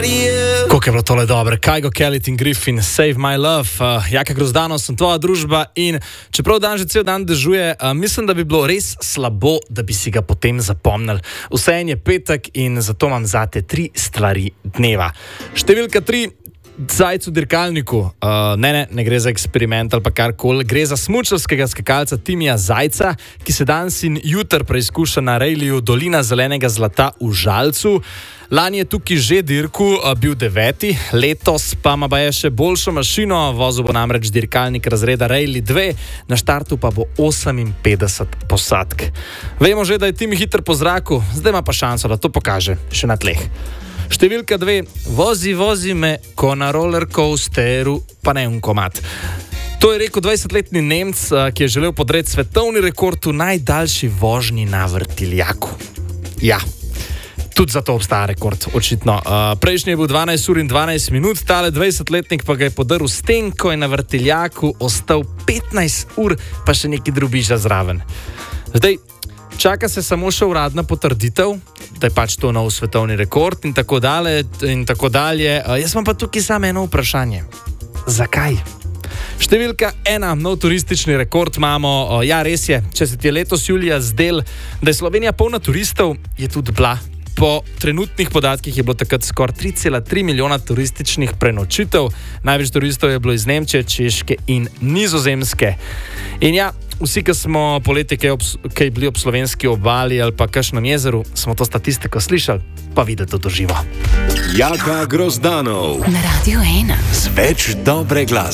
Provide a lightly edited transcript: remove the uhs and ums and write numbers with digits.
Kako je bilo tole dobro, Kygo Kelly in Griffin, Save My Love, Jaka Grozdano, sem tvoja družba in čeprav dan že cel dan dežuje, mislim, da bi bilo res slabo, da bi si ga potem zapomnili. Vseeno je petek in zato imam zate 3 stvari dneva. Številka 3. Zajc v dirkalniku. Ne gre za eksperiment ali pa karkoli. Gre za smučarskega skakalca Timija Zajca, ki se danes in jutri preizkuša na rejliju Dolina zelenega zlata v Žalcu. Lani je tukaj že dirku, bil 9. Letos pa ima baje še boljšo mašino, vozil bo namreč dirkalnik razreda Rally 2, na štartu pa bo 58 posadk. Vemo že, da je Tim hiter po zraku, zdaj ima pa šanso, da to pokaže še na tleh. Številka 2. Vozi me, ko na roller coasteru, pa ne komad. To je rekel 20-letni Nemec, ki je želel podreti svetovni rekord v najdaljši vožnji na vrtiljaku. Ja, tudi zato obstaja rekord, očitno. Prejšnji je bil 12 ur in 12 minut, tale 20-letnik pa ga je podrl s tem, ko je na vrtiljaku ostal 15 ur, pa še neki drobiža zraven. Zdaj, čaka se samo še uradna potrditev, da je pač to nov svetovni rekord in tako dalje. Jaz imam pa tukaj samo eno vprašanje. Zakaj? Številka 1. Nov turistični rekord imamo. Ja, res je, če se ti je letos julija zdel, da je Slovenija polna turistov, je tudi bila. Po trenutnih podatkih je bilo takrat skoraj 3,3 milijona turističnih prenočitev. Največ turistov je bilo iz Nemčije, Češke in Nizozemske. In ja, vsi, ki smo poleti kaj bili ob slovenski obali ali pa kakšnem jezeru, smo to statistiko slišali, pa videli to doživo. Jaka Grozdanov na Radio 1 z več dobre glasbe.